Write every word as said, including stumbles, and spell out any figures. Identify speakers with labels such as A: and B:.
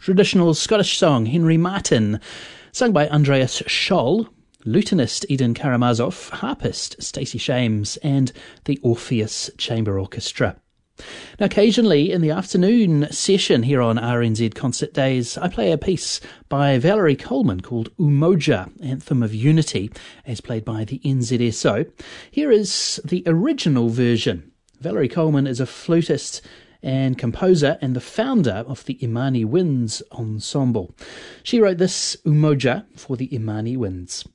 A: traditional Scottish song Henry Martin, sung by Andreas Scholl, lutenist Eden Karamazov, harpist Stacey Shames, and the Orpheus Chamber Orchestra. Now, occasionally in the afternoon session here on R N Z Concert Days, I play a piece by Valerie Coleman called Umoja, Anthem of Unity, as played by the N Z S O. Here is the original version. Valerie Coleman is a flutist and composer and the founder of the Imani Winds Ensemble. She wrote this Umoja for the Imani Winds.